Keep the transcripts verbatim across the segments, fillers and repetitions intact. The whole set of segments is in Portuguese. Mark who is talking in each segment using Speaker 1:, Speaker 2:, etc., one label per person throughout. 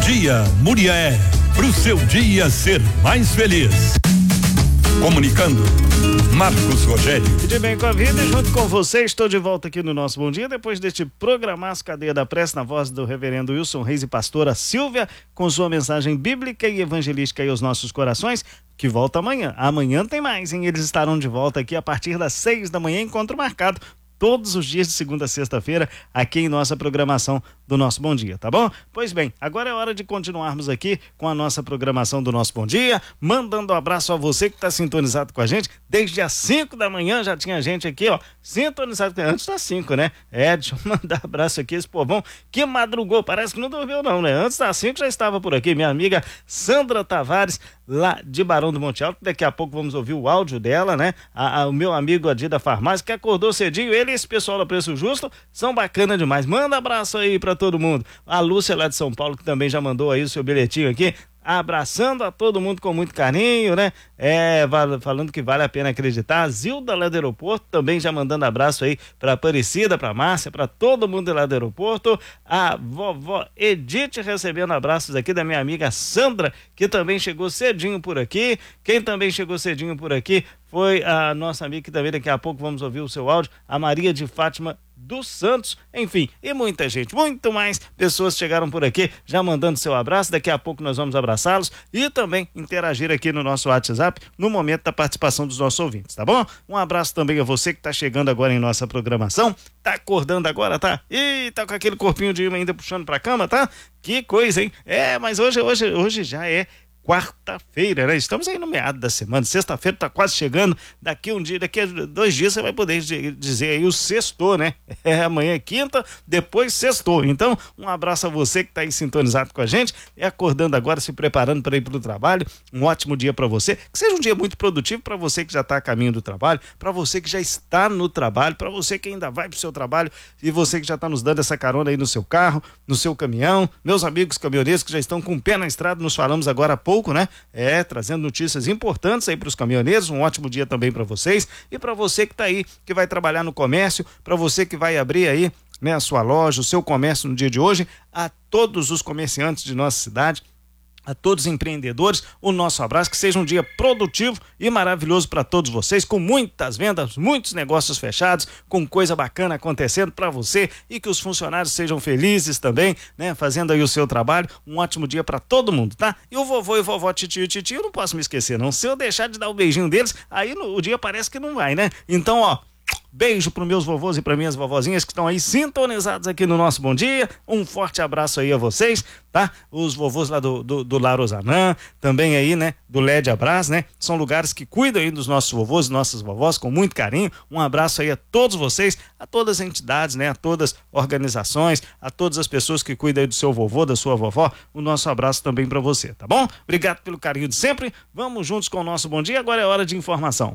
Speaker 1: Dia Muriaé, pro seu dia ser mais feliz. Comunicando, Marcos Rogério.
Speaker 2: De bem com a vida e junto com você, estou de volta aqui no nosso Bom Dia, depois deste programaço Cadeia da Prece, na voz do reverendo Wilson Reis e pastora Silvia, com sua mensagem bíblica e evangelística aí aos nossos corações, que volta amanhã. Amanhã tem mais, hein? Eles estarão de volta aqui a partir das seis da manhã, encontro marcado todos os dias de segunda a sexta-feira aqui em nossa programação do nosso Bom Dia, tá bom? Pois bem, agora é hora de continuarmos aqui com a nossa programação do nosso Bom Dia, mandando um abraço a você que está sintonizado com a gente, desde as cinco da manhã já tinha gente aqui, ó, sintonizado, antes das cinco, né? É, deixa eu mandar abraço aqui, esse povão que madrugou, parece que não dormiu não, né? Antes das cinco já estava por aqui, minha amiga Sandra Tavares, lá de Barão do Monte Alto, daqui a pouco vamos ouvir o áudio dela, né? A, a, o meu amigo Adi da Farmácia, que acordou cedinho, ele e esse pessoal da Preço Justo são bacana demais. Manda abraço aí pra todo mundo. A Lúcia lá de São Paulo, que também já mandou aí o seu bilhetinho aqui, abraçando a todo mundo com muito carinho, né? É, falando que vale a pena acreditar. A Zilda lá do aeroporto também já mandando abraço aí pra Aparecida, pra Márcia, pra todo mundo lá do aeroporto. A vovó Edith recebendo abraços aqui da minha amiga Sandra, que também chegou cedinho por aqui. Quem também chegou cedinho por aqui foi a nossa amiga, que também daqui a pouco vamos ouvir o seu áudio, a Maria de Fátima dos Santos, enfim, e muita gente, muito mais pessoas chegaram por aqui, já mandando seu abraço. Daqui a pouco nós vamos abraçá-los e também interagir aqui no nosso WhatsApp no momento da participação dos nossos ouvintes, tá bom? Um abraço também a você que tá chegando agora em nossa programação, tá acordando agora, tá? E tá com aquele corpinho de imã ainda puxando pra cama, tá? Que coisa, hein? É, mas hoje, hoje, hoje já é quarta-feira, né? Estamos aí no meado da semana, sexta-feira tá quase chegando, daqui um dia, daqui a dois dias você vai poder dizer aí o sextou, né? É, amanhã é quinta, depois sextou. Então, um abraço a você que tá aí sintonizado com a gente, e acordando agora, se preparando para ir pro trabalho. Um ótimo dia para você, que seja um dia muito produtivo para você que já tá a caminho do trabalho, para você que já está no trabalho, para você que ainda vai pro seu trabalho e você que já tá nos dando essa carona aí no seu carro, no seu caminhão. Meus amigos caminhoneiros que já estão com o pé na estrada, nos falamos agora há pouco, né? É, trazendo notícias importantes aí para os caminhoneiros. Um ótimo dia também para vocês e para você que tá aí, que vai trabalhar no comércio, para você que vai abrir aí, né, a sua loja, o seu comércio no dia de hoje, a todos os comerciantes de nossa cidade, a todos os empreendedores, o nosso abraço, que seja um dia produtivo e maravilhoso para todos vocês, com muitas vendas, muitos negócios fechados, com coisa bacana acontecendo para você, e que os funcionários sejam felizes também, né, fazendo aí o seu trabalho. Um ótimo dia para todo mundo, tá? E o vovô e vovó, titio e titio, eu não posso me esquecer não, se eu deixar de dar o beijinho deles, aí no, o dia parece que não vai, né? Então, ó, beijo para meus vovôs e para minhas vovozinhas que estão aí sintonizados aqui no nosso Bom Dia. Um forte abraço aí a vocês, tá? Os vovôs lá do, do, do Lar Osanã, também aí, né? Do L E D Abraço, né? São lugares que cuidam aí dos nossos vovôs e nossas vovós com muito carinho. Um abraço aí a todos vocês, a todas as entidades, né? A todas as organizações, a todas as pessoas que cuidam aí do seu vovô, da sua vovó. O nosso abraço também para você, tá bom? Obrigado pelo carinho de sempre. Vamos juntos com o nosso Bom Dia. Agora é hora de informação.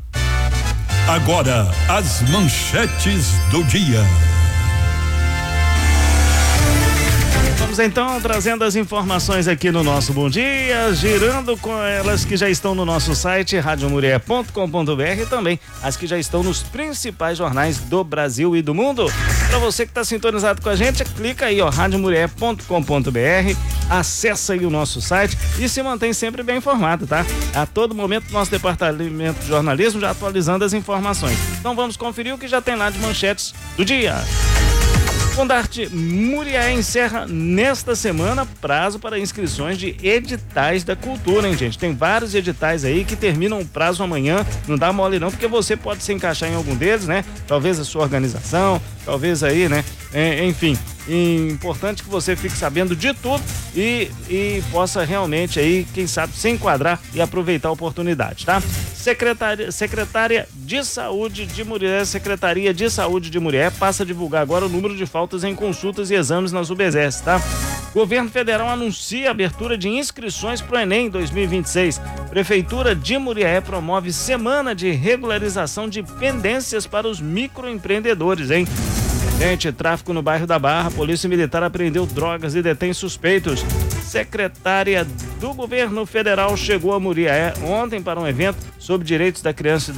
Speaker 1: Agora, as manchetes do dia.
Speaker 2: Vamos então trazendo as informações aqui no nosso Bom Dia, girando com elas que já estão no nosso site rádio murié ponto com ponto br e também as que já estão nos principais jornais do Brasil e do mundo. Para você que está sintonizado com a gente, clica aí, ó, rádio murié ponto com ponto br, acessa aí o nosso site e se mantém sempre bem informado, tá? A todo momento nosso departamento de jornalismo já atualizando as informações. Então vamos conferir o que já tem lá de manchetes do dia. Fundarte Muriaé encerra nesta semana prazo para inscrições de editais da cultura, hein, gente? Tem vários editais aí que terminam o prazo amanhã, não dá mole não, porque você pode se encaixar em algum deles, né? Talvez a sua organização, talvez aí, né? É, enfim, importante que você fique sabendo de tudo e, e possa realmente aí, quem sabe, se enquadrar e aproveitar a oportunidade, tá? Secretária, Secretária de Saúde de Muriaé, Secretaria de Saúde de Muriaé passa a divulgar agora o número de faltas em consultas e exames nas U B S S, tá? Governo Federal anuncia a abertura de inscrições para o Enem dois mil e vinte e seis. Prefeitura de Muriaé promove semana de regularização de pendências para os microempreendedores, hein? Gente, tráfico no bairro da Barra, Polícia Militar apreendeu drogas e detém suspeitos. Secretária do Governo Federal chegou a Muriaé ontem para um evento sobre direitos da criança e